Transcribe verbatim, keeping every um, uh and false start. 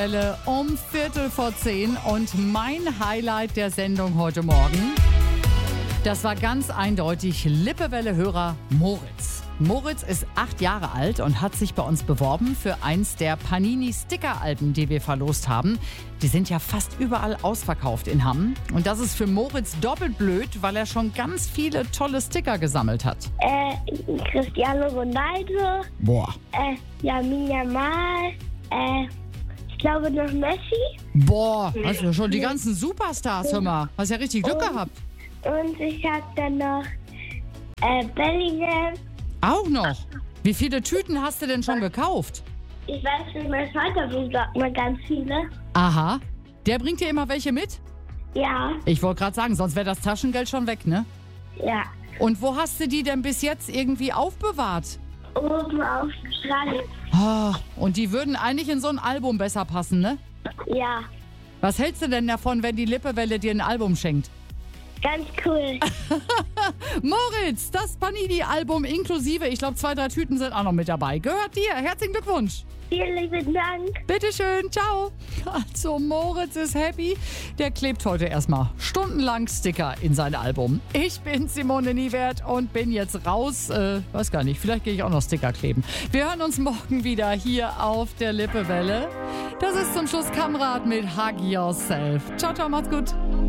Um Viertel vor zehn und mein Highlight der Sendung heute Morgen, das war ganz eindeutig Lippewelle-Hörer Moritz. Moritz ist acht Jahre alt und hat sich bei uns beworben für eins der Panini-Sticker-Alben, die wir verlost haben. Die sind ja fast überall ausverkauft in Hamm. Und das ist für Moritz doppelt blöd, weil er schon ganz viele tolle Sticker gesammelt hat. Äh, Cristiano Ronaldo. Boah. Äh, Lamine Yamal. Äh, ich glaube noch Messi. Boah, hast du ja schon die ganzen Superstars, hör mal. Hast ja richtig Glück gehabt. Und ich habe dann noch äh, Bellingham. Auch noch? Wie viele Tüten hast du denn schon gekauft? Ich weiß nicht, mein Vater besorgt mal ganz viele. Aha. Der bringt dir immer welche mit? Ja, Ich wollte gerade sagen, sonst wäre das Taschengeld schon weg, ne? ja. Und wo hast du die denn bis jetzt irgendwie aufbewahrt? Oben auf dem Schrank. Ah, und die würden eigentlich in so ein Album besser passen, ne? Ja, Was hältst du denn davon, wenn die Lippewelle dir ein Album schenkt? ganz cool. Moritz, das Panini-Album inklusive, ich glaube, zwei, drei Tüten sind auch noch mit dabei. Gehört dir. Herzlichen Glückwunsch. Vielen lieben Dank. Bitteschön, ciao. Also Moritz ist happy. Der klebt heute erstmal stundenlang Sticker in sein Album. Ich bin Simone Niewert und bin jetzt raus. Äh, weiß gar nicht, vielleicht gehe ich auch noch Sticker kleben. Wir hören uns morgen wieder hier auf der Lippewelle. Das ist zum Schluss Kamrat mit Hug Yourself. Ciao, ciao, macht's gut.